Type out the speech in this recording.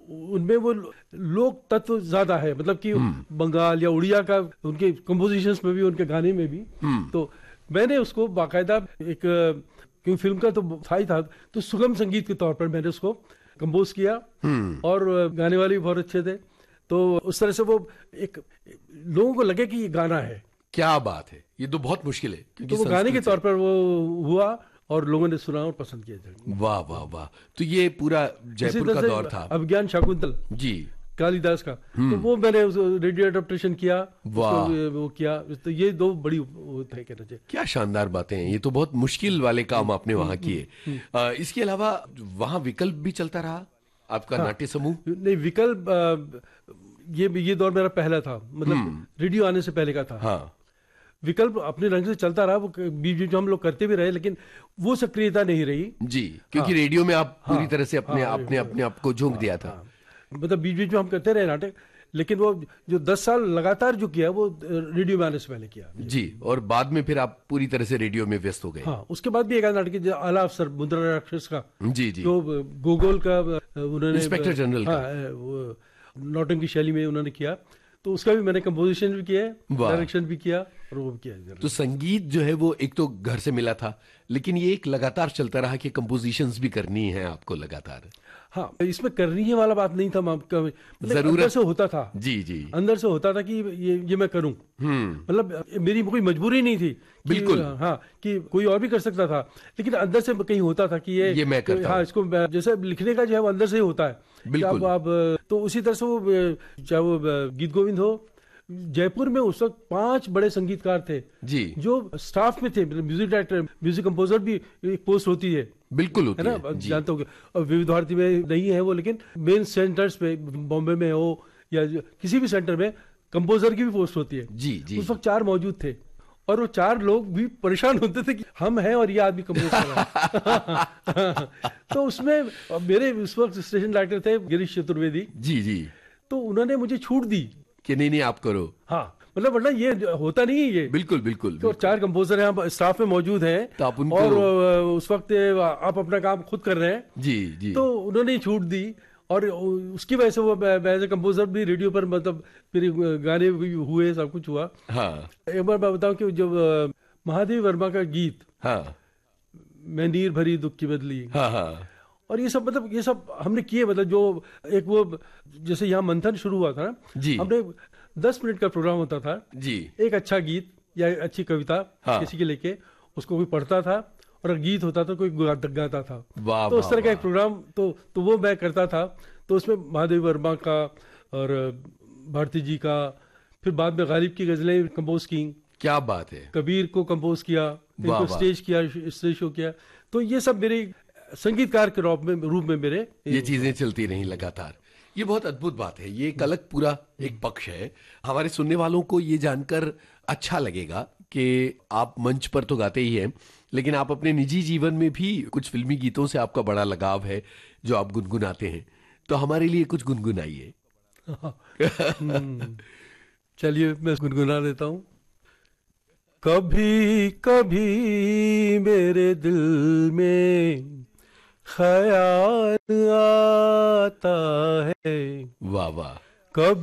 उनमें वो लोक तत्व ज्यादा है, मतलब कि बंगाल या उड़िया का उनके कंपोजिशंस में भी, उनके गाने में भी। तो मैंने उसको बाकायदा एक, क्योंकि फिल्म का तो था ही था, तो सुगम संगीत के तौर पर मैंने उसको कंपोज किया। और गाने वाले भी बहुत अच्छे थे, तो उस तरह से वो एक लोगों को लगे कि ये गाना है। क्या बात है, ये तो बहुत मुश्किल है क्योंकि तो वो गाने के तौर पर वो हुआ और लोगों ने सुना और पसंद किया। वाह वाह वाह। तो ये पूरा जयपुर का दौर था। अभिज्ञान शाकुंतल जी, कालिदास का, तो वो मैंने रेडियो एडेप्टेशन किया, वो किया। तो ये दो बड़ी थे, कहना चाहिए। क्या शानदार बातें हैं, ये तो बहुत मुश्किल वाले काम आपने वहां किए। इसके अलावा वहां विकल्प भी चलता रहा आपका नाट्य समूह? नहीं, विकल्प ये दौर मेरा पहला था, मतलब रेडियो आने से पहले का था। हाँ, विकल्प अपने रंग से चलता रहा, वो बीच बीच में हम लोग करते भी रहे, लेकिन वो सक्रियता नहीं रही जी, क्योंकि रेडियो में आप पूरी तरह से अपने आप को झोंक दिया था। मतलब बीच बीच में हम करते रहे नाटक, लेकिन वो जो 10 साल लगातार जो किया वो रेडियो में आने से पहले किया जी। और बाद में फिर आप पूरी तरह से रेडियो में व्यस्त हो गए। हाँ, उसके बाद भी एक नाटक जो आला अफसर मुद्रा राक्षस का, जी जी, जो गोगोल का उन्होंने इंस्पेक्टर जनरल का, वो नौटंकी शैली में उन्होंने किया, तो उसका भी मैंने कंपोजिशन भी किया, डायरेक्शन भी किया और वो भी किया। तो संगीत जो है वो एक तो घर से मिला था, लेकिन ये एक लगातार चलता रहा कि कंपोजिशंस भी करनी है आपको लगातार। हाँ, इसमें करनी है वाला बात नहीं था, मतलब अंदर से होता था। जी जी, अंदर से होता था कि ये मैं करूं। मतलब मेरी कोई मजबूरी नहीं थी, बिल्कुल। हाँ, कि कोई और भी कर सकता था, लेकिन अंदर से कहीं होता था कि ये मैं करता हाँ, इसको जैसे लिखने का जो है वो अंदर से ही होता है। बिल्कुल। अब तो उसी तरह से वो, चाहे वो गीत गोविंद हो, जयपुर में उस वक्त 5 बड़े संगीतकार थे जी, जो स्टाफ में थे, म्यूजिक डायरेक्टर, म्यूजिक कंपोजर भी एक पोस्ट होती है। बिल्कुल होती है ना, जानते हो। और विविध भारती में नहीं है वो, लेकिन मेन सेंटर्स पे, बॉम्बे में हो या किसी भी सेंटर में कंपोजर की भी पोस्ट होती है। जी जी, उस वक्त 4 मौजूद थे, और वो 4 लोग भी परेशान होते थे कि हम हैं और ये आदमी कंपोज कर रहा है। तो उसमें मेरे उस वक्त स्टेशन डायरेक्टर थे गिरीश चतुर्वेदी जी जी, तो उन्होंने मुझे छूट दी कि नहीं आप करो। हाँ, मतलब वरना ये होता नहीं है ये। बिल्कुल बिल्कुल, तो 4 कंपोजर हैं, स्टाफ में मौजूद हैं, तो आप उनको, और उस वक्त आप अपना काम खुद कर रहे हैं जी जी, तो उन्होंने छूट दी, और उसकी वजह से वो एज ए कंपोजर भी रेडियो पर, मतलब मेरे गाने भी हुए, सब कुछ हुआ। हाँ, एक बार मैं बताऊं कि जब महादेवी वर्मा का गीत, हाँ, मैं नीर भरी दुख की बदली, हाँ हाँ, और ये सब, मतलब ये सब हमने किए, मतलब जो एक वो, जैसे यहाँ मंथन शुरू हुआ था ना जी, हमने 10 मिनट का प्रोग्राम होता था जी, एक अच्छा गीत या अच्छी कविता किसी के लेके उसको कोई पढ़ता था, और गीत होता था, कोई गाता था। तो उस तरह का एक प्रोग्राम तो वो मैं करता था। तो उसमें महादेवी वर्मा का और भारती जी का, फिर बाद में गालिब की गजलें कंपोज की। क्या बात है। कबीर को कंपोज किया, इनको स्टेज शो किया। तो ये सब मेरे संगीतकार के रूप में मेरे ये चीजें चलती रही लगातार। ये बहुत अद्भुत बात है, ये एक अलग पूरा एक पक्ष है। हमारे सुनने वालों को ये जानकर अच्छा लगेगा कि आप मंच पर तो गाते ही हैं, लेकिन आप अपने निजी जीवन में भी कुछ फिल्मी गीतों से आपका बड़ा लगाव है जो आप गुनगुनाते हैं। तो हमारे लिए कुछ गुनगुनाइए। चलिए, मैं गुनगुना देता हूँ। कभी कभी मेरे दिल में ख्याल आता है, वाह वाह, कभी